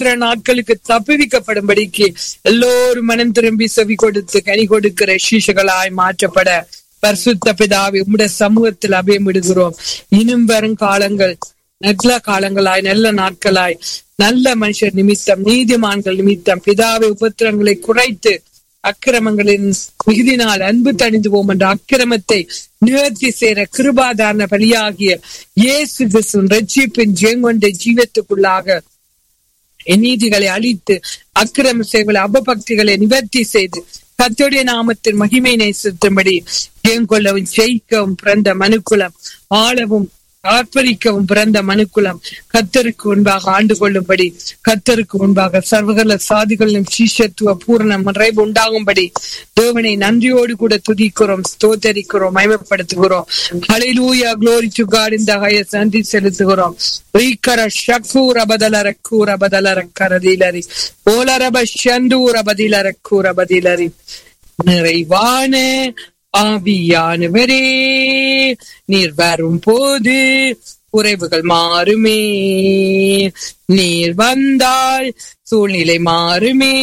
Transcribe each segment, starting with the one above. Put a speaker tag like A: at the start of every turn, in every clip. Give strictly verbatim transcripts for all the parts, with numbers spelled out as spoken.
A: நாட்களுக்கு தப்புவிக்கப்படும்படிக்கு எல்லோரும் மனம் திரும்பி செவி கொடுத்து கனி கொடுக்கிற சீஷர்களாய் மாற்றப்பட பரிசுத்த பிதாவே உம்முடைய சமூகத்தில் அபயமிடுகிறோம். இன்னும் வரும் காலங்கள் நல்ல காலங்களாய் நல்ல நாட்களாய் நல்ல மனுஷர் நிமித்தம் நீதிமான்கள் நிமித்தம் பிதாவை உபத்திரங்களை குறைத்து அக்கிரமங்களின் மிகுதினால் அன்பு தணிந்து போம் என்ற அக்கிரமத்தை நிவர்த்தி செய்கிற கிருபாதாரண பலியாகிய இயேசு கிறிஸ்துவின் ரட்சிப்பின் ஜெயங்கொண்ட ஜீவத்துக்குள்ளாக நீதிகளை அழித்து அக்கிரம செய்களை அபபக்திகளை நிவர்த்தி செய்து கர்த்தருடைய நாமத்தின் மகிமை நேசிக்கும்படி ஜெயங்கொள்ளவும் ஜெயிக்கவும் பிறந்த மனுக்குலம் ஆளவும் ஆர்ப்பரிக்கவும் பிறந்த மனுக்குலம் கர்த்தருக்கு முன்பாக ஆண்டு கொள்ளும்படி கர்த்தருக்கு முன்பாக சர்வகல சாதிகளிலும் சீஷத்துவ பூரண நிறைவு உண்டாகும்படி தேவனை நன்றியோடு கூட துதிக்கிறோம், ஸ்தோத்தரிக்கிறோம், மகிமைப்படுத்துகிறோம். ஹல்லேலூயா, glory to God in the highest. நன்றி செலுத்துகிறோம். ரீகர ஷக்கூர பதலர கூர பதலர கரதிலரி ஓலரப ஷந்தூர பதிலர கூர பதிலரி. நிறைவான ஆவியானவரே நீர் வரும் போது குறைவுகள் மாறுமே, நீர் வந்தால் சூழ்நிலை மாறுமே,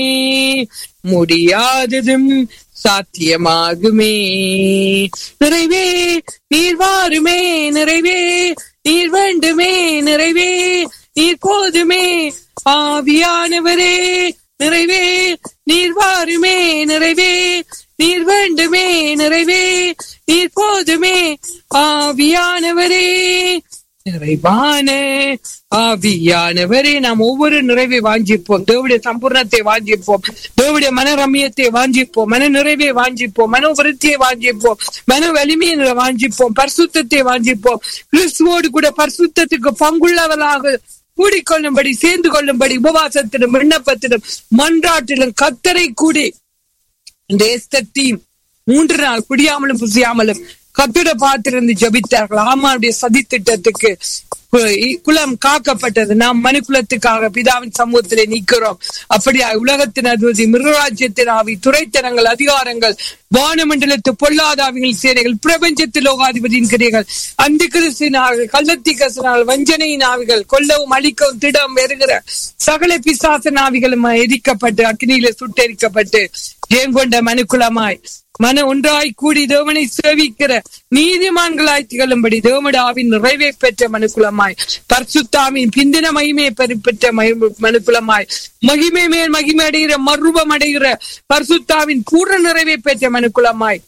A: முடியாததும் சாத்தியமாகுமே. நிறைவே நீர் வாருமே, நிறைவே நீர் வேண்டுமே, நிறைவே நீர் போதுமே. ஆவியானவரே நிறைவே நீர் வாருமே, நிறைவே நீர் வேண்டுமே, நிறைவே நீர் போதுமே. ஆவியானவரே நிறைவான ஆவியானவரே நாம் ஒவ்வொரு நிறைவை வாஞ்சிப்போம், தேவனுடைய சம்பூர்ணத்தை வாஞ்சிப்போம், தேவனுடைய மன ரம்யத்தை வாஞ்சிப்போம், மன நிறைவை வாஞ்சிப்போம், மன விருத்தியை வாஞ்சிப்போம், மன வலிமையை வாஞ்சிப்போம், பரிசுத்தத்தை வாஞ்சிப்போம். கிறிஸ்துவோடு கூட பரிசுத்தத்துக்கு பங்குள்ளவர்களாக கூடிக்கொள்ளும்படி சேர்ந்து கொள்ளும்படி உபவாசத்திலும் விண்ணப்பத்திலும் மன்றாட்டிலும் கர்த்தரை கூடி இந்த எஸ்தர் மூன்று நாள் குடியாமலும் புசியாமலும் கர்த்தரை பார்த்திருந்து ஜபித்தார்கள். ஆமானுடைய சதி திட்டத்துக்கு குலம் காக்கப்பட்டது. நாம் மனுக்குலத்துக்காக பிதாவின் சமூகத்திலே நிற்கிறோம். அப்படியா உலகத்தின் அதிபதி மிருகராஜ்யத்தின் ஆவி துறைத்தனங்கள் அதிகாரங்கள் வானமண்டலத்து பொல்லாதாவிகள் சேனைகள் பிரபஞ்சத்தில் லோகாதிபதியின் கிரியைகள் அந்த கிறிஸ்தினார்கள் கள்ளத்தி கசனால் வஞ்சனையின் ஆவிகள் கொல்லவும் அழிக்கவும் திடம் வருகிற சகல பிசாச ஆவிகளும் எரிக்கப்பட்டு அக்னியில சுட்டெரிக்கப்பட்டு ஜெயங்கொண்ட மனுக்குலமாய் மன ஒன்றாய் கூடி தேவனை சேவிக்கிற நீதிமான்களாய் திகழும்படி தேவடாவின் நிறைவை பெற்ற மனுக்குலமாய் பரிசுத்தாவின் பிந்தின மகிமையை பெற்ற மனுக்குலமாய் மகிமை மேல் மகிமை அடைகிற மறுரூபம் அடைகிற பரிசுத்தாவின் பூர்ண நிறைவை பெற்ற மனுக்குலமாய்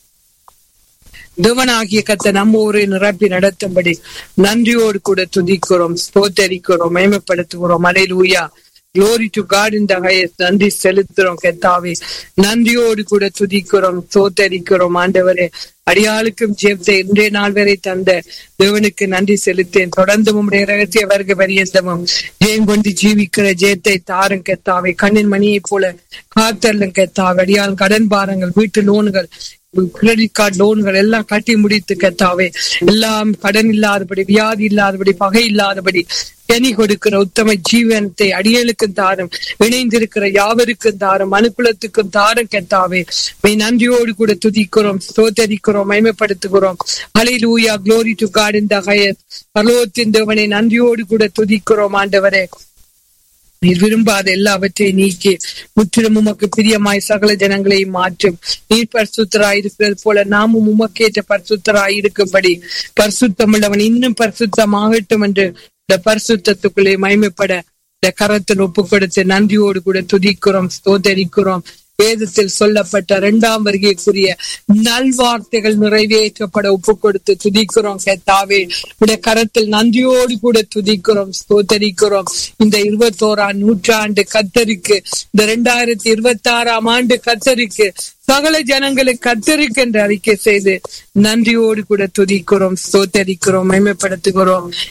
A: தேவனாகிய கர்த்தர் நம்ம ஊரை நிரப்பி நடத்தும்படி நன்றியோடு கூட துதிக்கிறோம், ஸ்தோத்தரிக்கிறோம், மகிமைப்படுத்துகிறோம். அல்லேலூயா, glory to God in the highest. நன்றி செலுத்துறோம் கர்த்தாவே, நன்றியோடு கூட துதிக்கிறோம், ஸ்தோத்தரிக்கிறோம். ஆண்டவரே அடியாளுக்கும் ஜெபத்தை இன்றைய நாள் வரை தந்த தேவனுக்கு நன்றி செலுத்தேன். தொடர்ந்து உம்முடைய ரகசிய வர்க்க பரியந்தமும் ஜெயம் கொண்டு ஜீவிக்கிற ஜெயத்தை தாரும் கர்த்தாவே. கண்ணின் மணியை போல காத்தல்லும் கர்த்தாவே. அடியாள் கடன் பாரங்கள், வீட்டு லோன்கள், கிரெடிட் கார்டு லோன்கள் எல்லாம் கட்டி முடித்து கர்த்தாவே, எல்லாம் கடன் இல்லாதபடி, வியாதி இல்லாதபடி, பகை இல்லாதபடி கனி கொடுக்கிற உத்தம ஜீவனத்தை அடியலுக்கும் தாரும், இணைந்திருக்கிற யாவருக்கும் தாரும், அனுகூலத்துக்கும் தாரும் கர்த்தாவே. நன்றியோடு கூட துதிக்கிறோம், ஸ்தோத்தரிக்கிறோம், மகிமைப்படுத்துகிறோம். ஹல்லேலூயா, glory to God in the highest. பரலோகத்தின் தேவனை நன்றியோடு கூட துதிக்கிறோம். ஆண்டவரே நீர் விரும்பாத எல்லாவற்றையும் நீக்கி முற்றிலும் உமக்கு பிரியமாய் சகல ஜனங்களையும் மாற்றும். நீர் பரிசுத்தராய் இருக்கிறது போல நாமும் உமக்கேற்ற பரிசுத்தராய் இருக்கும்படி பரிசுத்தம் உள்ளவன் இன்னும் பரிசுத்தமாகட்டும் என்று பரிசுத்தத்துக்குள்ளே மகிமைப்பட இந்த கரத்தில் ஒப்பு கொடுத்து நன்றியோடு கூட துதிக்கிறோம், ஸ்தோத்தரிக்கிறோம். வேதத்தில் சொல்லப்பட்ட இரண்டாம் வருகைக்குரிய நல்வார்த்தைகள் நிறைவேற்றப்பட ஒப்பு கொடுத்து துதிக்கிறோம் கர்த்தாவே. உடைய கரத்தில் நன்றியோடு கூட துதிக்கிறோம், ஸ்தோத்தரிக்கிறோம். இந்த இருபத்தோராம் நூற்றாண்டு கர்த்தருக்கு, இந்த இரண்டாயிரத்தி இருபத்தி ஆறாம் ஆண்டு கர்த்தருக்கு, சகல ஜனங்களுக்கு கர்த்தருக்கு என்று அறிக்கை செய்து நன்றியோடு கூட துதிக்கிறோம், ஸ்தோத்தரிக்கிறோம், மகிமைப்படுத்துகிறோம்.